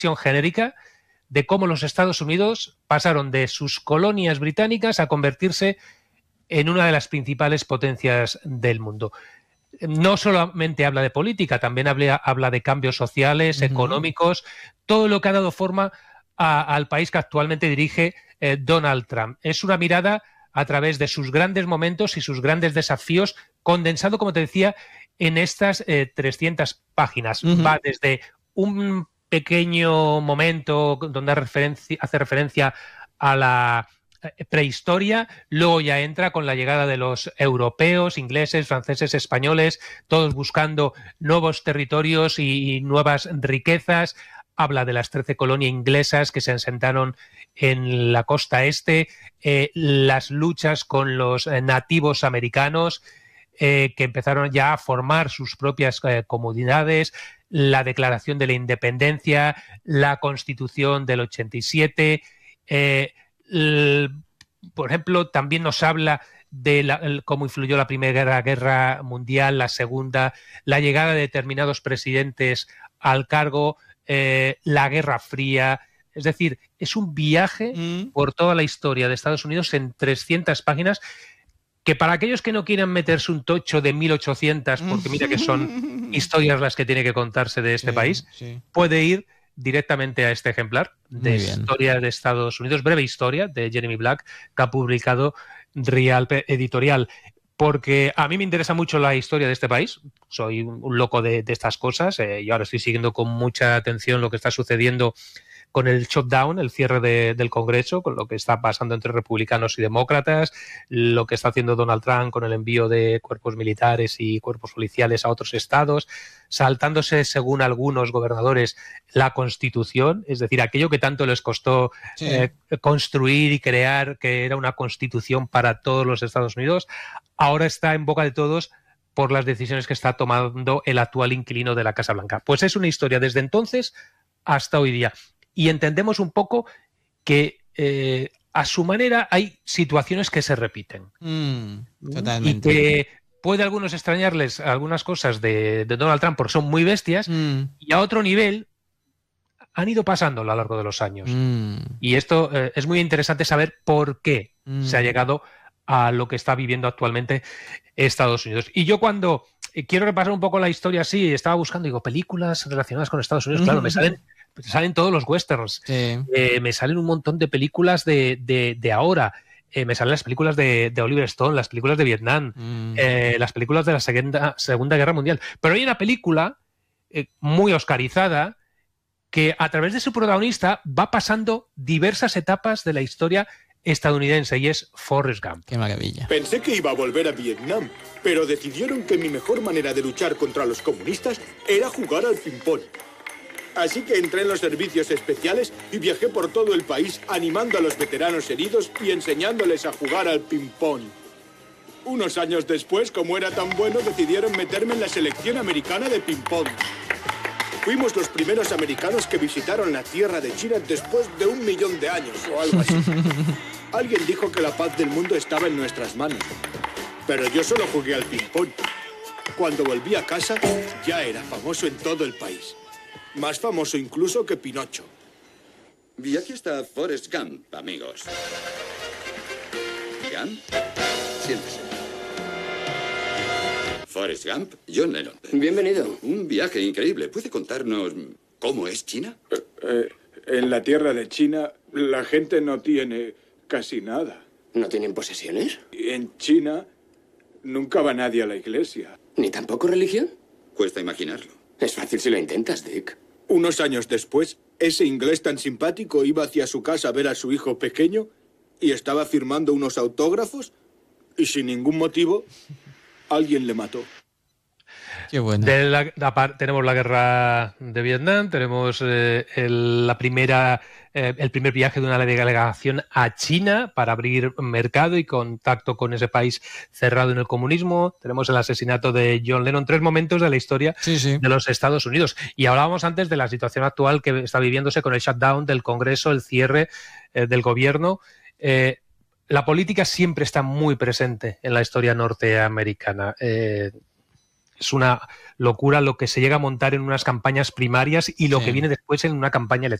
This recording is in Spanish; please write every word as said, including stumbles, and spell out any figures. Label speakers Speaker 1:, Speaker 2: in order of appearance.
Speaker 1: genérica de cómo los Estados Unidos pasaron de sus colonias británicas a convertirse en una de las principales potencias del mundo. No solamente habla de política, también habla, habla de cambios sociales, uh-huh. económicos, todo lo que ha dado forma a, al país que actualmente dirige eh, Donald Trump. Es una mirada a través de sus grandes momentos y sus grandes desafíos, condensado, como te decía, en estas eh, trescientas páginas. Uh-huh. Va desde un pequeño momento donde referencia, hace referencia a la prehistoria, luego ya entra con la llegada de los europeos, ingleses, franceses, españoles, todos buscando nuevos territorios y nuevas riquezas. Habla de las trece colonias inglesas que se asentaron en la costa este, eh, las luchas con los eh, nativos americanos eh, que empezaron ya a formar sus propias eh, comunidades, la declaración de la independencia, la Constitución del ochenta y siete, eh, el, por ejemplo, también nos habla de la, el, cómo influyó la Primera Guerra Mundial, la Segunda, la llegada de determinados presidentes al cargo, eh, la Guerra Fría. Es decir, es un viaje mm. por toda la historia de Estados Unidos en trescientas páginas que para aquellos que no quieran meterse un tocho de mil ochocientas, porque mira que son historias las que tiene que contarse de este sí, país, sí. puede ir directamente a este ejemplar de Historia de Estados Unidos, breve historia de Jeremy Black, que ha publicado Rialp Editorial. Porque a mí me interesa mucho la historia de este país, soy un loco de, de estas cosas, eh, y ahora estoy siguiendo con mucha atención lo que está sucediendo con el shutdown, el cierre de, del Congreso, con lo que está pasando entre republicanos y demócratas, lo que está haciendo Donald Trump con el envío de cuerpos militares y cuerpos policiales a otros estados, saltándose, según algunos gobernadores, la Constitución, es decir, aquello que tanto les costó sí. eh, construir y crear, que era una Constitución para todos los Estados Unidos, ahora está en boca de todos por las decisiones que está tomando el actual inquilino de la Casa Blanca. Pues es una historia desde entonces hasta hoy día. Y entendemos un poco que eh, a su manera hay situaciones que se repiten.
Speaker 2: Mm, totalmente.
Speaker 1: Y que puede a algunos extrañarles algunas cosas de, de Donald Trump porque son muy bestias mm. y a otro nivel han ido pasando a lo largo de los años. Mm. Y esto eh, es muy interesante saber por qué mm. se ha llegado a lo que está viviendo actualmente Estados Unidos. Y yo cuando quiero repasar un poco la historia así, estaba buscando, digo, películas relacionadas con Estados Unidos, claro, me salen... salen todos los westerns, sí. eh, me salen un montón de películas de, de, de ahora, eh, me salen las películas de, de Oliver Stone, las películas de Vietnam, mm. eh, las películas de la segunda, segunda Guerra Mundial. Pero hay una película eh, muy oscarizada que a través de su protagonista va pasando diversas etapas de la historia estadounidense y es Forrest Gump.
Speaker 2: ¡Qué maravilla!
Speaker 3: Pensé que iba a volver a Vietnam, pero decidieron que mi mejor manera de luchar contra los comunistas era jugar al ping-pong. Así que entré en los servicios especiales y viajé por todo el país animando a los veteranos heridos y enseñándoles a jugar al ping-pong. Unos años después, como era tan bueno, decidieron meterme en la selección americana de ping-pong. Fuimos los primeros americanos que visitaron la tierra de China después de un millón de años o algo así. Alguien dijo que la paz del mundo estaba en nuestras manos, pero yo solo jugué al ping-pong. Cuando volví a casa, ya era famoso en todo el país. Más famoso incluso que Pinocho.
Speaker 4: Y aquí está Forrest Gump, amigos. Gump, siéntese. Forrest Gump, John Lennon.
Speaker 5: Bienvenido.
Speaker 4: Un viaje increíble. ¿Puede contarnos cómo es China?
Speaker 3: Eh, eh, en la tierra de China, la gente no tiene casi nada.
Speaker 5: ¿No tienen posesiones?
Speaker 3: En China, nunca va nadie a la iglesia.
Speaker 5: ¿Ni tampoco religión?
Speaker 4: Cuesta imaginarlo.
Speaker 5: Es fácil si lo intentas, Dick.
Speaker 3: Unos años después, ese inglés tan simpático iba hacia su casa a ver a su hijo pequeño y estaba firmando unos autógrafos y sin ningún motivo alguien le mató.
Speaker 2: Qué bueno.
Speaker 1: De la, la, tenemos la guerra de Vietnam, tenemos eh, el, la primera, eh, el primer viaje de una delegación a China para abrir mercado y contacto con ese país cerrado en el comunismo. Tenemos el asesinato de John Lennon, tres momentos de la historia
Speaker 2: sí, sí.
Speaker 1: de los Estados Unidos. Y hablábamos antes de la situación actual que está viviéndose con el shutdown del Congreso, el cierre eh, del gobierno. Eh, la política siempre está muy presente en la historia norteamericana. Eh, es una locura lo que se llega a montar en unas campañas primarias y lo
Speaker 2: Sí.
Speaker 1: que viene después en una campaña electoral.